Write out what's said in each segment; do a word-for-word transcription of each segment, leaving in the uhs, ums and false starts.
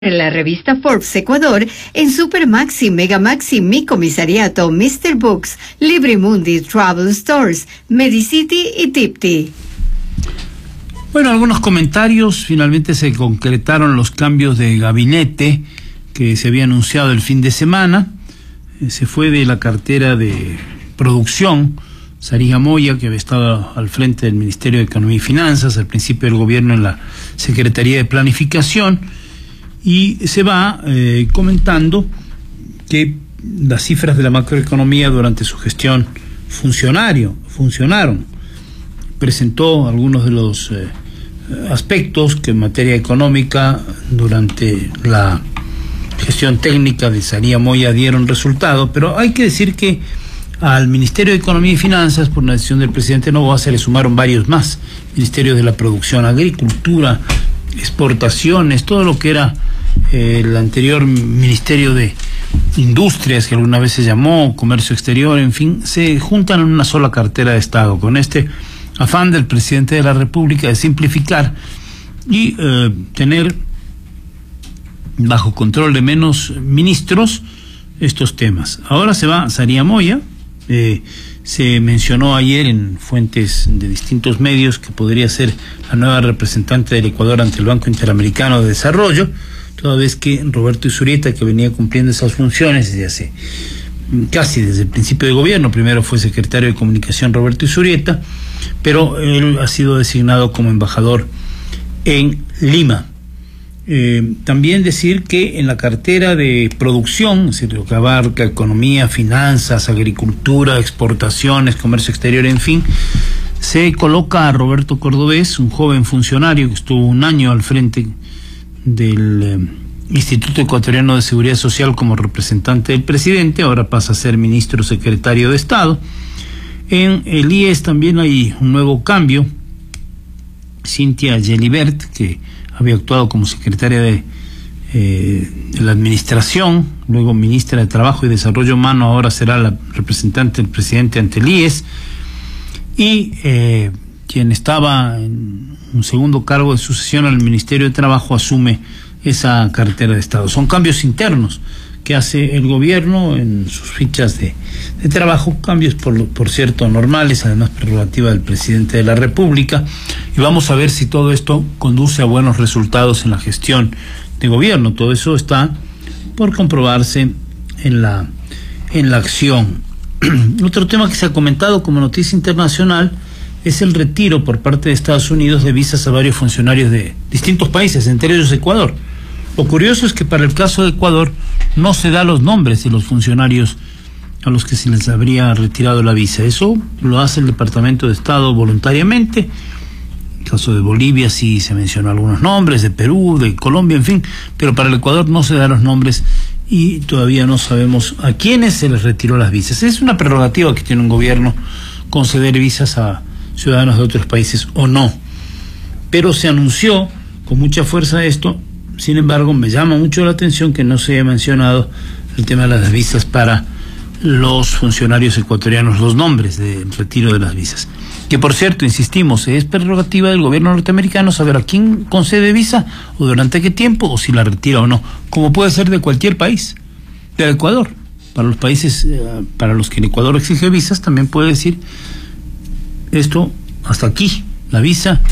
En la revista Forbes Ecuador, en Supermaxi, Megamaxi, Mi Comisariato, mister Books, Librimundi, Travel Stores, Medicity y Tipti. Bueno, algunos comentarios. Finalmente se concretaron los cambios de gabinete que se había anunciado el fin de semana. Eh, se fue de la cartera de producción Sarija Moya, que había estado al frente del Ministerio de Economía y Finanzas, al principio del gobierno en la Secretaría de Planificación. Y se va eh, comentando que las cifras de la macroeconomía durante su gestión funcionario, funcionaron. Presentó algunos de los eh, aspectos que en materia económica durante la gestión técnica de Sarija Moya dieron resultado, pero hay que decir que al Ministerio de Economía y Finanzas, por una decisión del presidente Noboa, se le sumaron varios más: Ministerio de la Producción, Agricultura, Exportaciones, todo lo que era eh, el anterior Ministerio de Industrias, que alguna vez se llamó Comercio Exterior, en fin, se juntan en una sola cartera de Estado, con este afán del presidente de la República de simplificar y eh, tener bajo control de menos ministros estos temas. Ahora se va Sarija Moya. Eh, se mencionó ayer en fuentes de distintos medios que podría ser la nueva representante del Ecuador ante el Banco Interamericano de Desarrollo, toda vez que Roberto Izurieta, que venía cumpliendo esas funciones desde hace casi desde el principio de gobierno, primero fue secretario de Comunicación Roberto Izurieta, pero él ha sido designado como embajador en Lima. Eh, también decir que en la cartera de producción, es decir, lo que abarca economía, finanzas, agricultura, exportaciones, comercio exterior, en fin, se coloca a Roberto Cordobés, un joven funcionario que estuvo un año al frente del eh, Instituto Ecuatoriano de Seguridad Social como representante del presidente, ahora pasa a ser ministro secretario de Estado. En el I E S también hay un nuevo cambio. Cintia Gelibert, que había actuado como secretaria de, eh, de la Administración, luego ministra de Trabajo y Desarrollo Humano, ahora será la representante del presidente ante el I E S, y eh, quien estaba en un segundo cargo de sucesión al Ministerio de Trabajo asume esa cartera de Estado. Son cambios internos que hace el gobierno en sus fichas de, de trabajo, cambios por, por cierto normales, además prerrogativa del presidente de la República, y vamos a ver si todo esto conduce a buenos resultados en la gestión de gobierno. Todo eso está por comprobarse en la, en la acción. Otro tema que se ha comentado como noticia internacional es el retiro por parte de Estados Unidos de visas a varios funcionarios de distintos países, entre ellos Ecuador. Lo curioso es que para el caso de Ecuador no se da los nombres de los funcionarios a los que se les habría retirado la visa. Eso lo hace el Departamento de Estado voluntariamente. En el caso de Bolivia sí se mencionó algunos nombres, de Perú, de Colombia, en fin, pero para el Ecuador no se dan los nombres y todavía no sabemos a quiénes se les retiró las visas. Es una prerrogativa que tiene un gobierno conceder visas a ciudadanos de otros países o no, pero se anunció con mucha fuerza esto. Sin embargo, me llama mucho la atención que no se haya mencionado el tema de las visas para los funcionarios ecuatorianos, los nombres del retiro de las visas. Que por cierto, insistimos, es prerrogativa del gobierno norteamericano saber a quién concede visa o durante qué tiempo o si la retira o no, como puede ser de cualquier país, del Ecuador. Para los países eh, para los que el Ecuador exige visas, también puede decir esto hasta aquí, la visa.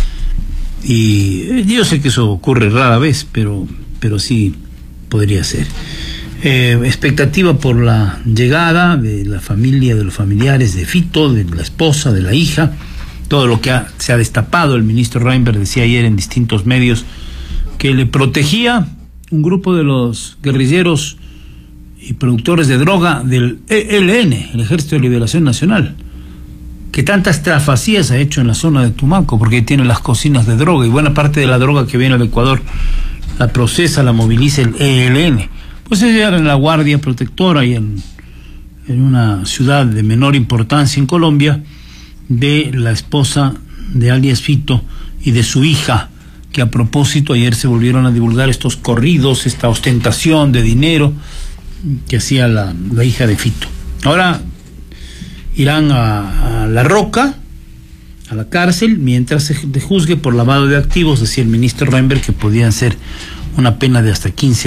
Y yo sé que eso ocurre rara vez, pero pero sí podría ser. Eh, expectativa por la llegada de la familia, de los familiares de Fito, de la esposa, de la hija, todo lo que ha, se ha destapado. El ministro Reinberg decía ayer en distintos medios que le protegía un grupo de los guerrilleros y productores de droga del E L N, el Ejército de Liberación Nacional, que tantas trafacías ha hecho en la zona de Tumaco, porque tiene las cocinas de droga y buena parte de la droga que viene al Ecuador la procesa, la moviliza el E L N. Pues ella era en la Guardia Protectora y en, en una ciudad de menor importancia en Colombia, de la esposa de alias Fito y de su hija, que a propósito ayer se volvieron a divulgar estos corridos, esta ostentación de dinero que hacía la, la hija de Fito. Ahora irán a, a La Roca, a la cárcel, mientras se juzgue por lavado de activos, decía el ministro Reinberg, que podían ser una pena de hasta quince